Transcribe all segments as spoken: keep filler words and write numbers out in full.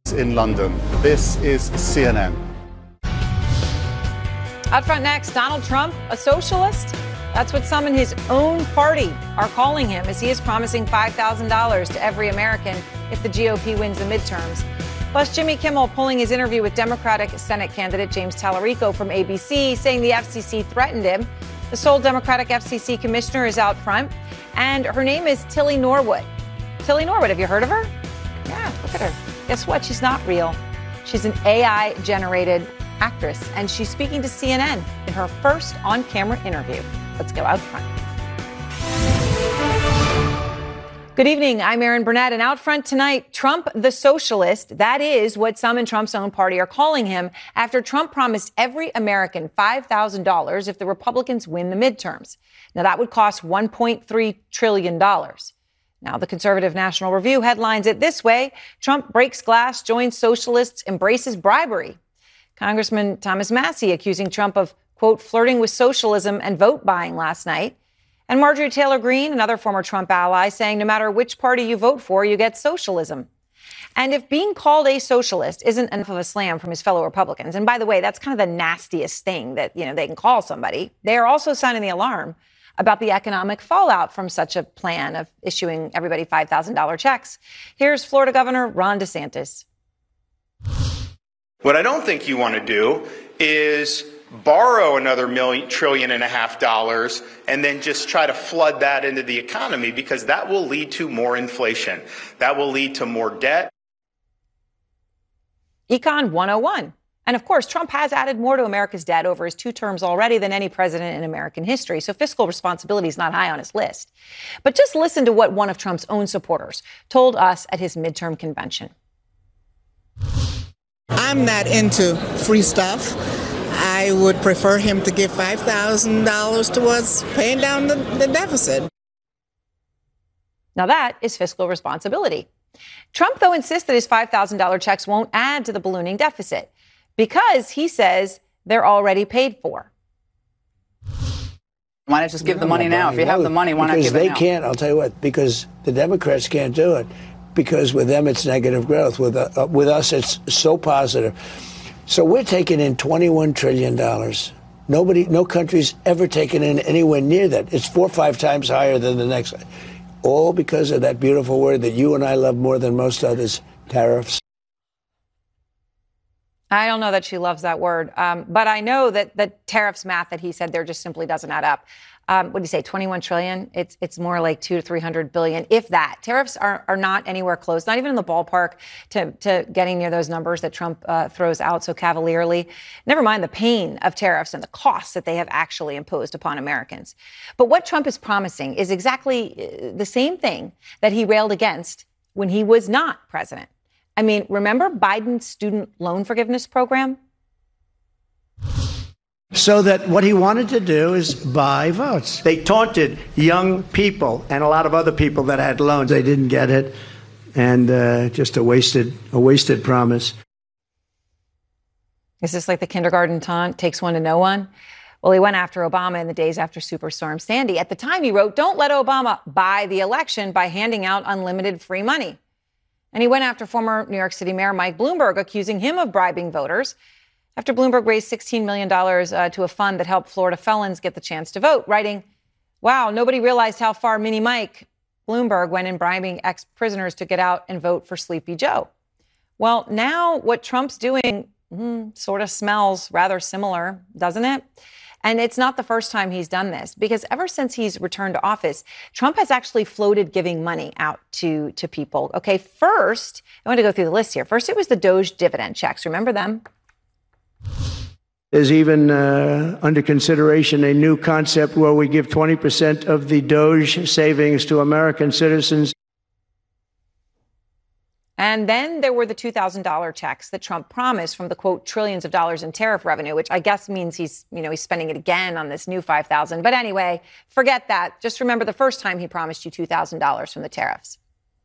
In London. This is C N N. Out front next, Donald Trump, a socialist? That's what some in his own party are calling him, as he is promising five thousand dollars to every American if the G O P wins the midterms. Plus, Jimmy Kimmel pulling his interview with Democratic Senate candidate James Tallarico from A B C, saying the F C C threatened him. The sole Democratic F C C commissioner is out front, and her name is Tilly Norwood. Tilly Norwood, have you heard of her? Yeah, look at her. Guess what? She's not real. She's an A I-generated actress, and she's speaking to C N N in her first on-camera interview. Let's go out front. Good evening. I'm Erin Burnett, and out front tonight, Trump the socialist. That is what some in Trump's own party are calling him after Trump promised every American five thousand dollars if the Republicans win the midterms. Now, that would cost one point three trillion dollars. Now, the conservative National Review headlines it this way: Trump breaks glass, joins socialists, embraces bribery. Congressman Thomas Massie accusing Trump of, quote, flirting with socialism and vote buying last night. And Marjorie Taylor Greene, another former Trump ally, saying no matter which party you vote for, you get socialism. And if being called a socialist isn't enough of a slam from his fellow Republicans, and by the way, that's kind of the nastiest thing that, you know, they can call somebody, they are also sounding the alarm about the economic fallout from such a plan of issuing everybody five thousand dollars checks. Here's Florida Governor Ron DeSantis. What I don't think you want to do is borrow another million, trillion and a half dollars and then just try to flood that into the economy, because that will lead to more inflation. That will lead to more debt. Econ one oh one. And of course, Trump has added more to America's debt over his two terms already than any president in American history. So fiscal responsibility is not high on his list. But just listen to what one of Trump's own supporters told us at his midterm convention. I'm not into free stuff. I would prefer him to give five thousand dollars towards paying down the, the deficit. Now that is fiscal responsibility. Trump, though, insists that his five thousand dollars checks won't add to the ballooning deficit, because he says they're already paid for. Why not just give the money now? If you have the money, why not give it now? Because they can't, I'll tell you what, because the Democrats can't do it. Because with them, it's negative growth. With, uh, with us, it's so positive. So we're taking in twenty-one trillion dollars. Nobody, no country's ever taken in anywhere near that. It's four or five times higher than the next. All because of that beautiful word that you and I love more than most others, tariffs. I don't know that she loves that word, um, but I know that the tariffs math that he said there just simply doesn't add up. Um, what do you say, twenty-one trillion? It's it's more like two to three hundred billion, if that. Tariffs are are not anywhere close, not even in the ballpark to to getting near those numbers that Trump uh, throws out so cavalierly. Never mind the pain of tariffs and the costs that they have actually imposed upon Americans. But what Trump is promising is exactly the same thing that he railed against when he was not president. I mean, remember Biden's student loan forgiveness program? So that what he wanted to do is buy votes. They taunted young people and a lot of other people that had loans. They didn't get it. And uh, just a wasted, a wasted promise. Is this like the kindergarten taunt, takes one to know one? Well, he went after Obama in the days after Superstorm Sandy. At the time, he wrote, don't let Obama buy the election by handing out unlimited free money. And he went after former New York City Mayor Mike Bloomberg, accusing him of bribing voters after Bloomberg raised sixteen million dollars uh, to a fund that helped Florida felons get the chance to vote, writing, wow, nobody realized how far Mini Mike Bloomberg went in bribing ex-prisoners to get out and vote for Sleepy Joe. Well, now what Trump's doing mm, sort of smells rather similar, doesn't it? And it's not the first time he's done this, because ever since he's returned to office, Trump has actually floated giving money out to, to people. Okay, first, I want to go through the list here. First, it was the Doge dividend checks. Remember them? There's even uh, under consideration a new concept where we give twenty percent of the Doge savings to American citizens. And then there were the two thousand dollars checks that Trump promised from the, quote, trillions of dollars in tariff revenue, which I guess means he's, you know, he's spending it again on this new five thousand dollars. But anyway, forget that. Just remember the first time he promised you two thousand dollars from the tariffs.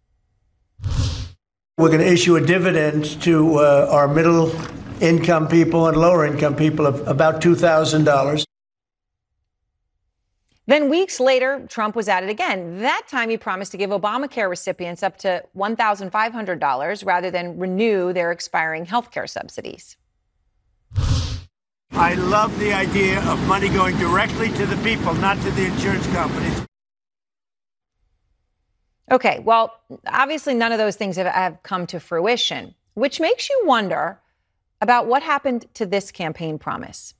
We're going to issue a dividend to uh, our middle income people and lower income people of about two thousand dollars. Then weeks later, Trump was at it again. That time he promised to give Obamacare recipients up to one thousand five hundred dollars rather than renew their expiring health care subsidies. I love the idea of money going directly to the people, not to the insurance companies. Okay, well, obviously none of those things have, have come to fruition, which makes you wonder about what happened to this campaign promise.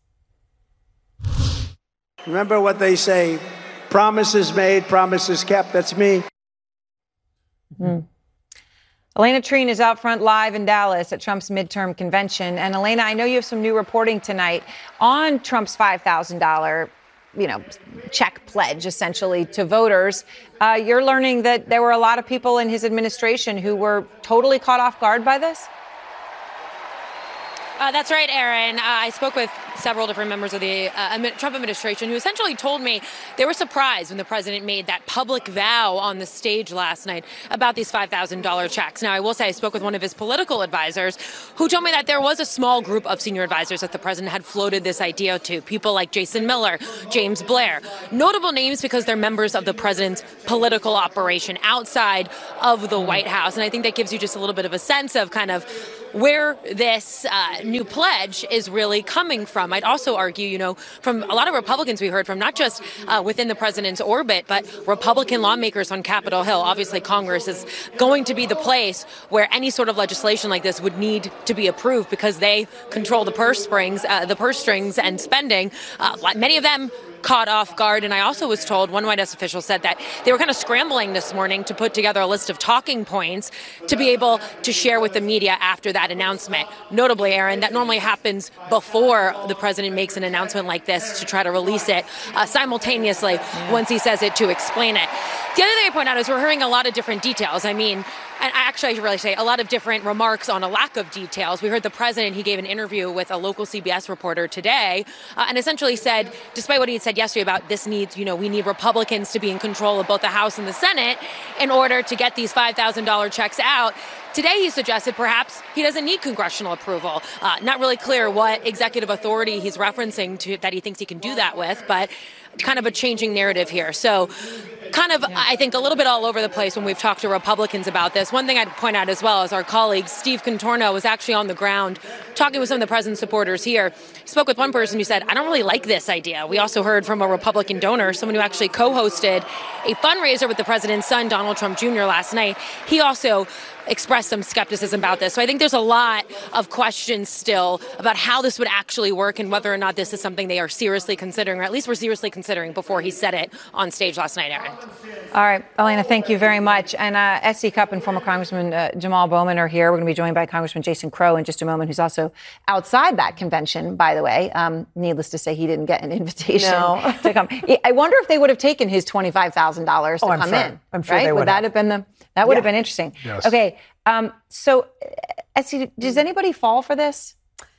Remember what they say, promises made, promises kept. That's me. Mm-hmm. Elena Treen is out front live in Dallas at Trump's midterm convention. And Elena, I know you have some new reporting tonight on Trump's five thousand dollars, you know, check pledge, essentially, to voters. Uh, you're learning that there were a lot of people in his administration who were totally caught off guard by this? Uh, that's right, Aaron. Uh, I spoke with several different members of the uh, Trump administration who essentially told me they were surprised when the president made that public vow on the stage last night about these five thousand dollars checks. Now, I will say I spoke with one of his political advisors who told me that there was a small group of senior advisors that the president had floated this idea to, people like Jason Miller, James Blair, notable names because they're members of the president's political operation outside of the White House. And I think that gives you just a little bit of a sense of kind of where this uh, new pledge is really coming from. I'd also argue, you know, from a lot of Republicans we heard from, not just uh, within the president's orbit, but Republican lawmakers on Capitol Hill. Obviously, Congress is going to be the place where any sort of legislation like this would need to be approved because they control the purse strings, uh, the purse strings and spending. Uh, many of them caught off guard. And I also was told, one White House official said that they were kind of scrambling this morning to put together a list of talking points to be able to share with the media after that announcement. Notably, Aaron, that normally happens before the president makes an announcement like this to try to release it uh, simultaneously yeah. once he says it to explain it. The other thing I point out is we're hearing a lot of different details. I mean, and actually, I should really say a lot of different remarks on a lack of details. We heard the president, he gave an interview with a local C B S reporter today uh, and essentially said, despite what he had said yesterday about this needs, you know, we need Republicans to be in control of both the House and the Senate in order to get these five thousand dollars checks out. Today, he suggested perhaps he doesn't need congressional approval. Uh, not really clear what executive authority he's referencing to that he thinks he can do that with, but kind of a changing narrative here. So kind of, yeah. I think, a little bit all over the place when we've talked to Republicans about this. One thing I'd point out as well is our colleague Steve Contorno was actually on the ground talking with some of the president's supporters here. He spoke with one person who said, I don't really like this idea. We also heard from a Republican donor, someone who actually co-hosted a fundraiser with the president's son, Donald Trump Junior last night. He also expressed some skepticism about this. So I think there's a lot of questions still about how this would actually work and whether or not this is something they are seriously considering, or at least were seriously considering before he said it on stage last night, Aaron. All right, Elena, thank you very much. And uh, S C Cupp and former Congressman uh, Jamal Bowman are here. We're going to be joined by Congressman Jason Crow in just a moment, who's also outside that convention, by the way. Um, needless to say, he didn't get an invitation no. to come. I wonder if they would have taken his twenty-five thousand dollars to oh, come I'm sure. in. I'm sure right? they would. Would that have been the? That would yeah. have been interesting. Yes. Okay. Um, so, S C, does anybody fall for this?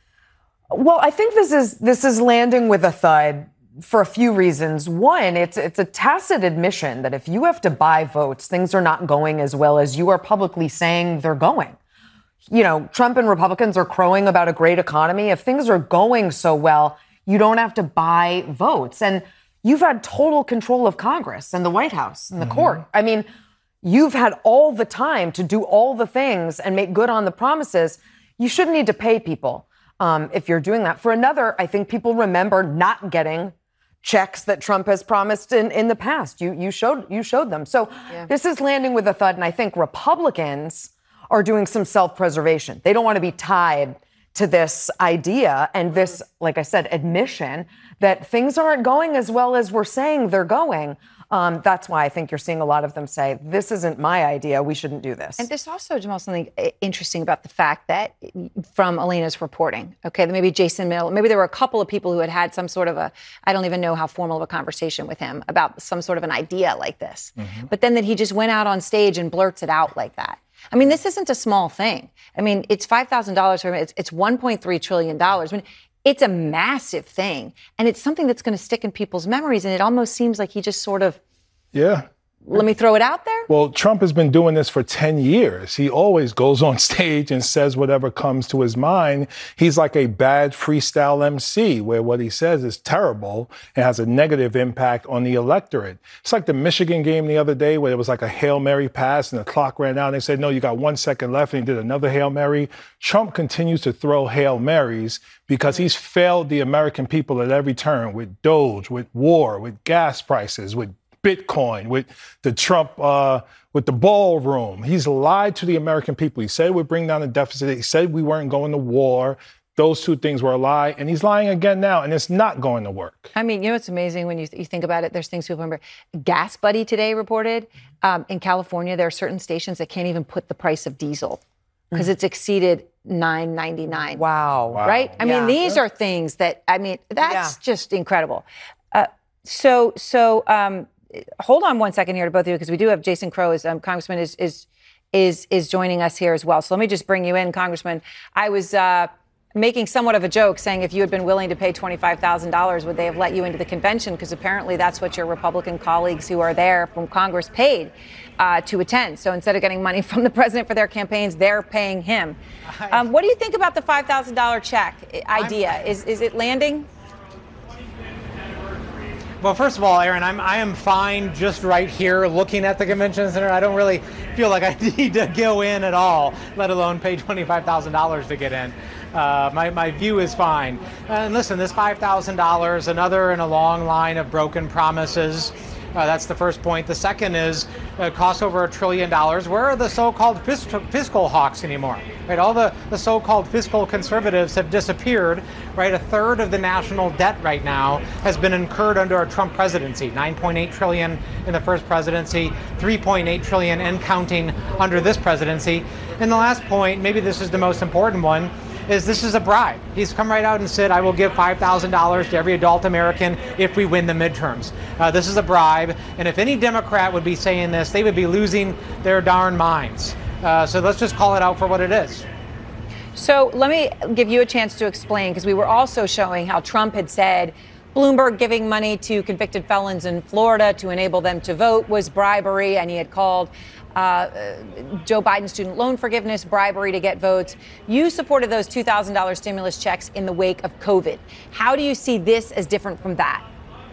Well, I think this is this is landing with a thud for a few reasons. One, it's it's a tacit admission that if you have to buy votes, things are not going as well as you are publicly saying they're going. You know, Trump and Republicans are crowing about a great economy. If things are going so well, you don't have to buy votes. And you've had total control of Congress and the White House and the mm-hmm. court. I mean, you've had all the time to do all the things and make good on the promises. You shouldn't need to pay people um, if you're doing that. For another, I think people remember not getting checks that Trump has promised in, in the past. You you showed you showed them. So yeah. this is landing with a thud. And I think Republicans are doing some self-preservation. They don't want to be tied to this idea and this, like I said, admission that things aren't going as well as we're saying they're going. Um, that's why I think you're seeing a lot of them say, this isn't my idea. We shouldn't do this. And there's also, Jamal, something interesting about the fact that from Elena's reporting, okay, maybe Jason Miller, maybe there were a couple of people who had had some sort of a, I don't even know how formal of a conversation with him about some sort of an idea like this. Mm-hmm. But then that he just went out on stage and blurts it out like that. I mean, this isn't a small thing. I mean, it's five thousand dollars for him. It's, it's one point three trillion dollars. I mean, it's a massive thing. And it's something that's going to stick in people's memories. And it almost seems like he just sort of yeah. let me throw it out there? Well, Trump has been doing this for ten years. He always goes on stage and says whatever comes to his mind. He's like a bad freestyle M C where what he says is terrible and has a negative impact on the electorate. It's like the Michigan game the other day where it was like a Hail Mary pass and the clock ran out and they said, no, you got one second left, and he did another Hail Mary. Trump continues to throw Hail Marys because he's failed the American people at every turn with Doge, with war, with gas prices, with Bitcoin, with the Trump, uh, with the ballroom. He's lied to the American people. He said we'd bring down the deficit. He said we weren't going to war. Those two things were a lie. And he's lying again now, and it's not going to work. I mean, you know, it's amazing when you, th- you think about it. There's things people remember. Gas Buddy today reported um, in California, there are certain stations that can't even put the price of diesel because it's exceeded nine ninety-nine. Wow. Wow. Right? I Yeah. mean, these are things that, I mean, that's Yeah. just incredible. Uh, so, so, um, hold on one second here to both of you, because we do have Jason Crow, as um, Congressman, is is is is joining us here as well. So let me just bring you in, Congressman. I was uh, making somewhat of a joke, saying if you had been willing to pay twenty-five thousand dollars, would they have let you into the convention? Because apparently that's what your Republican colleagues who are there from Congress paid uh, to attend. So instead of getting money from the president for their campaigns, they're paying him. Um, what do you think about the five thousand dollars check idea? Is is it landing? Well, first of all, Aaron, I'm I am fine just right here looking at the convention center. I don't really feel like I need to go in at all, let alone pay twenty-five thousand dollars to get in. Uh, my, my view is fine. And listen, this five thousand dollars, another in a long line of broken promises. Uh, that's the first point. The second is uh, costs over a trillion dollars. Where are the so-called fiscal, fiscal hawks anymore? Right, all the, the so-called fiscal conservatives have disappeared. Right, a third of the national debt right now has been incurred under a Trump presidency. nine point eight trillion in the first presidency, three point eight trillion and counting under this presidency. And the last point, maybe this is the most important one, is this is a bribe. He's come right out and said, I will give five thousand dollars to every adult American if we win the midterms. Uh, this is a bribe, and if any Democrat would be saying this, they would be losing their darn minds. Uh, so let's just call it out for what it is. So let me give you a chance to explain, because we were also showing how Trump had said Bloomberg giving money to convicted felons in Florida to enable them to vote was bribery, and he had called Uh, Joe Biden's student loan forgiveness bribery to get votes. You supported those two thousand dollars stimulus checks in the wake of COVID. How do you see this as different from that?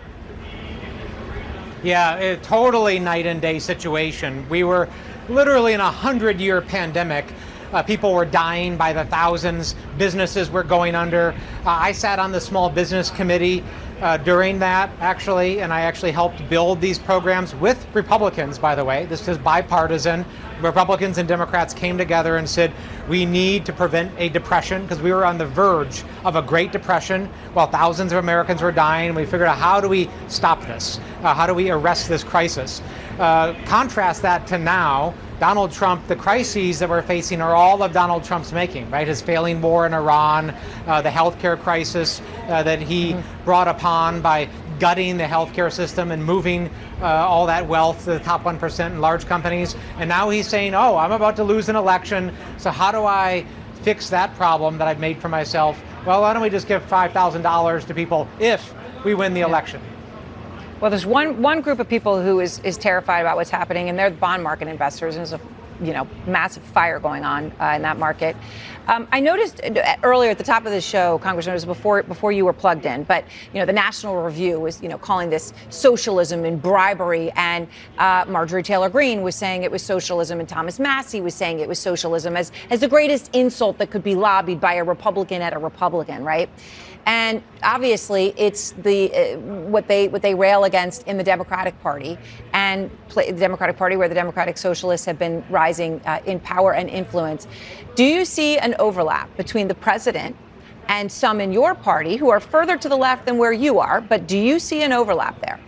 Yeah, a totally night and day situation. We were literally in a hundred-year pandemic. Uh, people were dying by the thousands. Businesses were going under. Uh, I sat on the Small Business Committee uh, during that, actually, and I actually helped build these programs with Republicans, by the way. This is bipartisan. Republicans and Democrats came together and said, we need to prevent a depression, because we were on the verge of a Great Depression while thousands of Americans were dying. We figured out, how do we stop this? Uh, how do we arrest this crisis? Uh, contrast that to now. Donald Trump, the crises that we're facing are all of Donald Trump's making, right? His failing war in Iran, uh, the healthcare crisis uh, that he mm-hmm. brought upon by gutting the healthcare system and moving uh, all that wealth to the top one percent in large companies. And now he's saying, oh, I'm about to lose an election, so how do I fix that problem that I've made for myself? Well, why don't we just give five thousand dollars to people if we win the election? Well, there's one one group of people who is, is terrified about what's happening, and they're the bond market investors. And there's a you know massive fire going on uh, in that market. Um, I noticed earlier at the top of the show, Congressman, it was before before you were plugged in, but you know the National Review was you know calling this socialism and bribery, and uh, Marjorie Taylor Greene was saying it was socialism, and Thomas Massie was saying it was socialism as as the greatest insult that could be lobbied by a Republican at a Republican, right? And obviously, it's the uh, what they what they rail against in the Democratic Party, and play, the Democratic Party, where the Democratic Socialists have been rising uh, in power and influence. Do you see an overlap between the president and some in your party who are further to the left than where you are? But do you see an overlap there?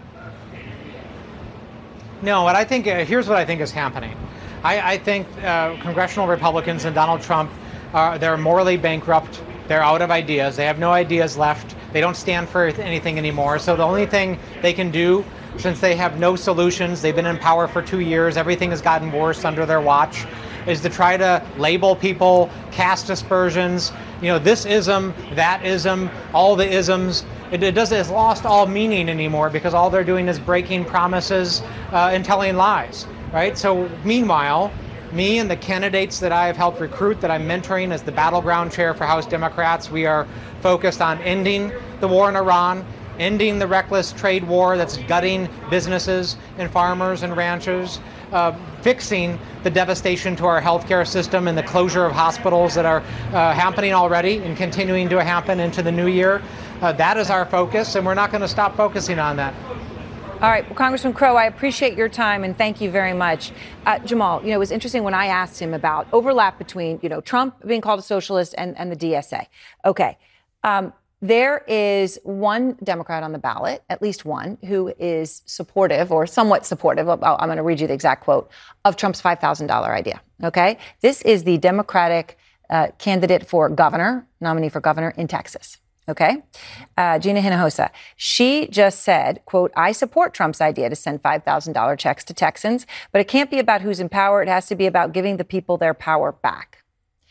No, what I think uh, here's what I think is happening. I, I think uh, congressional Republicans and Donald Trump are they're morally bankrupt. They're out of ideas. They have no ideas left. They don't stand for anything anymore. So the only thing they can do, since they have no solutions, they've been in power for two years, everything has gotten worse under their watch, is to try to label people, cast aspersions, you know, this ism, that ism, all the isms, It, it does, it's lost all meaning anymore because all they're doing is breaking promises uh, and telling lies, right? So meanwhile, me and the candidates that I have helped recruit, that I'm mentoring as the battleground chair for House Democrats, we are focused on ending the war in Iran, ending the reckless trade war that's gutting businesses and farmers and ranchers, uh, fixing the devastation to our healthcare system and the closure of hospitals that are uh, happening already and continuing to happen into the new year. Uh, that is our focus, and we're not going to stop focusing on that. All right, well, Congressman Crow, I appreciate your time and thank you very much. Uh, Jamal, you know, it was interesting when I asked him about overlap between, you know, Trump being called a socialist and, and the D S A. Okay. Um, there is one Democrat on the ballot, at least one, who is supportive or somewhat supportive. Of, I'm going to read you the exact quote of Trump's five thousand dollars idea. Okay. This is the Democratic uh, candidate for governor, nominee for governor in Texas. Okay. Uh, Gina Hinojosa, she just said, quote, I support Trump's idea to send five thousand dollars checks to Texans, but it can't be about who's in power. It has to be about giving the people their power back.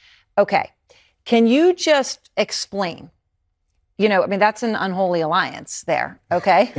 Okay. Can you just explain? You know, I mean, that's an unholy alliance there. Okay.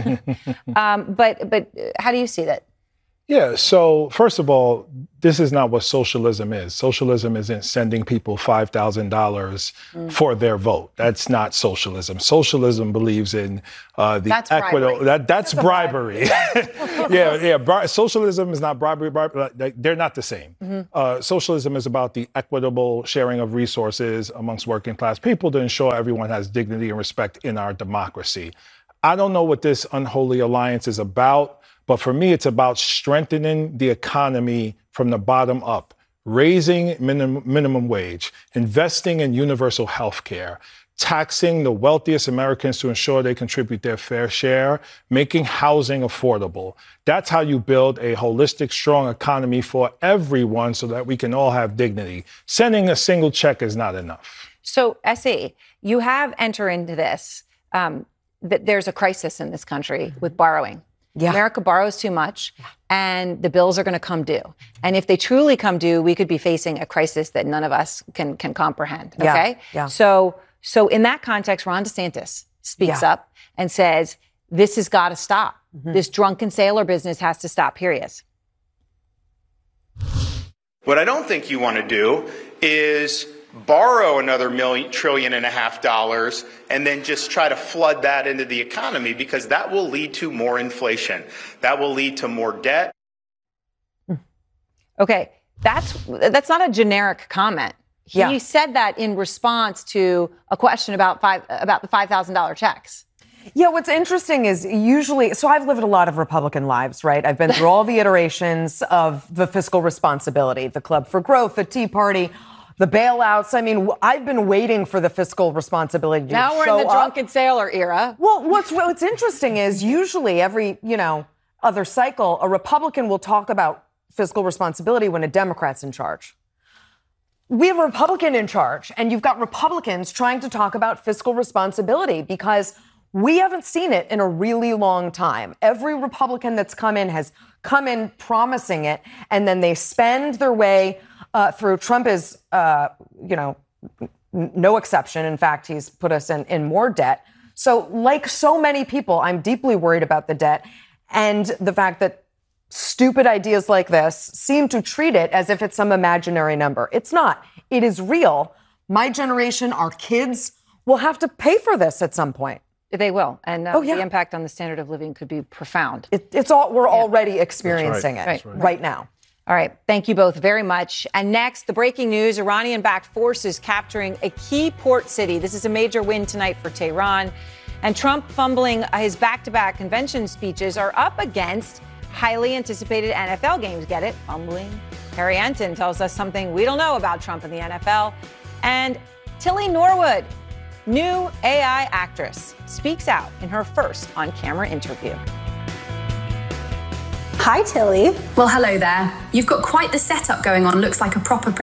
um, but but how do you see that? Yeah. So first of all, this is not what socialism is. Socialism isn't sending people five thousand dollars mm. for their vote. That's not socialism. Socialism believes in uh, the that's equitable. Bribery. That that's, that's bribery. bribery. yeah, yeah. Bri- socialism is not bribery. bribery. They're not the same. Mm-hmm. Uh, socialism is about the equitable sharing of resources amongst working class people to ensure everyone has dignity and respect in our democracy. I don't know what this unholy alliance is about. But for me, it's about strengthening the economy from the bottom up, raising minimum, minimum wage, investing in universal health care, taxing the wealthiest Americans to ensure they contribute their fair share, making housing affordable. That's how you build a holistic, strong economy for everyone so that we can all have dignity. Sending a single check is not enough. So, S E, you have entered into this, um, that there's a crisis in this country with borrowing. Yeah. America borrows too much, and the bills are going to come due. And if they truly come due, we could be facing a crisis that none of us can can comprehend. Okay, yeah. Yeah. So, so in that context, Ron DeSantis speaks yeah. up and says, "This has got to stop. Mm-hmm. This drunken sailor business has to stop." Here he is. What I don't think you want to do is borrow another million, trillion and a half dollars and then just try to flood that into the economy, because that will lead to more inflation. That will lead to more debt. Okay, that's that's not a generic comment. He yeah. said that in response to a question about five about the five thousand dollars checks. Yeah, what's interesting is usually, so I've lived a lot of Republican lives, right? I've been through all the iterations of the fiscal responsibility, the Club for Growth, the Tea Party, the bailouts. I mean, I've been waiting for the fiscal responsibility to now we're show in the up. drunken sailor era. Well, what's what's interesting is usually every, you know, other cycle, a Republican will talk about fiscal responsibility when a Democrat's in charge. We have a Republican in charge, and you've got Republicans trying to talk about fiscal responsibility because we haven't seen it in a really long time. Every Republican that's come in has come in promising it, and then they spend their way Uh, through. Trump is, uh, you know, n- no exception. In fact, he's put us in, in more debt. So like so many people, I'm deeply worried about the debt and the fact that stupid ideas like this seem to treat it as if it's some imaginary number. It's not. It is real. My generation, our kids, will have to pay for this at some point. They will. And uh, oh, yeah. the impact on the standard of living could be profound. It, it's all, we're yeah. already experiencing right. it right. right now. All right. Thank you both very much. And next, the breaking news, Iranian-backed forces capturing a key port city. This is a major win tonight for Tehran. And Trump fumbling his back-to-back convention speeches are up against highly anticipated N F L games. Get it? Fumbling. Harry Enton tells us something we don't know about Trump and the N F L. And Tilly Norwood, new A I actress, speaks out in her first on-camera interview. Hi, Tilly. Well, hello there. You've got quite the setup going on. Looks like a proper